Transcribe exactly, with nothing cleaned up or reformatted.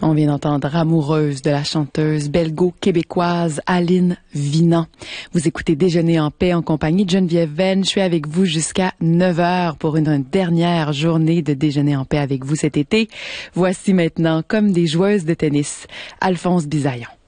On vient d'entendre Amoureuse de la chanteuse belgo-québécoise Aline Vinant. Vous écoutez Déjeuner en paix en compagnie de Geneviève Venn. Je suis avec vous jusqu'à neuf heures pour une dernière journée de Déjeuner en paix avec vous cet été. Voici maintenant, comme des joueuses de tennis, Alphonse Bisaillon.